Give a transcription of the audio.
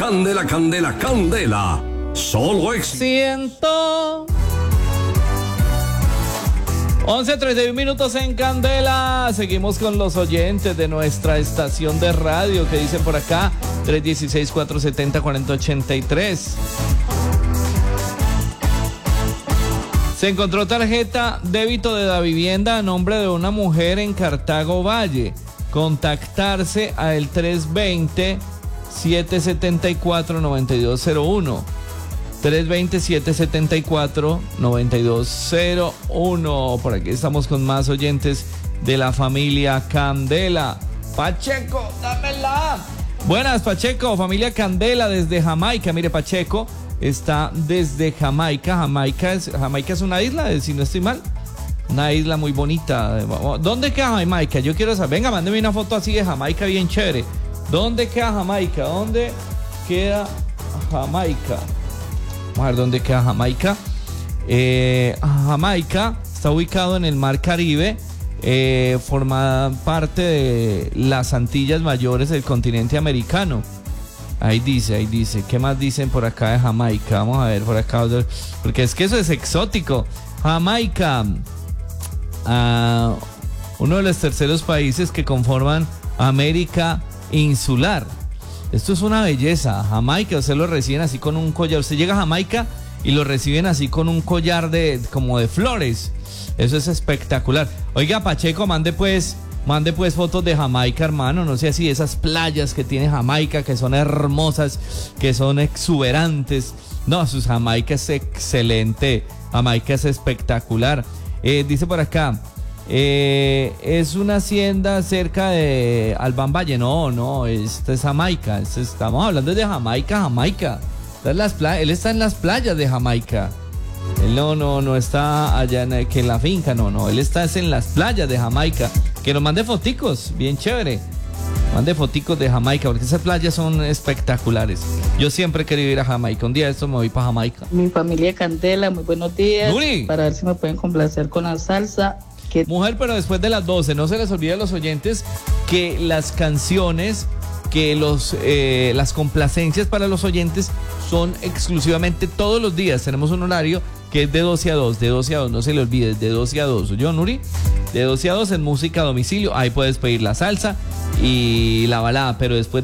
Candela, candela, candela. Solo Siento 11:31 minutos en Candela. Seguimos con los oyentes de nuestra estación de radio que dicen por acá 316-470-4083. Se encontró tarjeta débito de la vivienda a nombre de una mujer en Cartago Valle. Contactarse a el 320-774-9201. 320-774-9201. Por aquí estamos con más oyentes de la familia Candela. Pacheco, dámela. Buenas, Pacheco, familia Candela desde Jamaica. Mire, Pacheco está desde Jamaica. Jamaica es una isla, si no estoy mal. Una isla muy bonita. ¿Dónde queda Jamaica? Yo quiero saber. Venga, mándeme una foto así de Jamaica bien chévere. ¿Dónde queda Jamaica? ¿Dónde queda Jamaica? Vamos a ver dónde queda Jamaica. Jamaica está ubicado en el Mar Caribe. Forma parte de las Antillas Mayores del continente americano. Ahí dice. ¿Qué más dicen por acá de Jamaica? Vamos a ver por acá. Porque es que eso es exótico. Jamaica. Uno de los terceros países que conforman América insular. Esto es una belleza. Jamaica, usted lo reciben así con un collar. Usted llega a Jamaica y lo reciben así con un collar como de flores. Eso es espectacular. Oiga, Pacheco, mande pues fotos de Jamaica, hermano. No sé, así esas playas que tiene Jamaica, que son hermosas, que son exuberantes. No, sus Jamaica es excelente. Jamaica es espectacular. Dice por acá, es una hacienda cerca de Albán Valle. No, esta es Jamaica. Estamos hablando de Jamaica. Él está en las playas de Jamaica. Él no está allá en la finca, no. Él está en las playas de Jamaica. Que nos mande foticos, bien chévere. Mande foticos de Jamaica, porque esas playas son espectaculares. Yo siempre he querido ir a Jamaica. Un día de estos me voy para Jamaica. Mi familia Candela, muy buenos días. Nuri. Para ver si me pueden complacer con la salsa. Mujer, pero después de las 12, no se les olvide a los oyentes que las canciones, que las complacencias para los oyentes son exclusivamente todos los días. Tenemos un horario que es de 12 a 2, no se le olvide, de 12 a 2. ¿Yo, Nuri? De 12 a 2 en música a domicilio. Ahí puedes pedir la salsa y la balada, pero después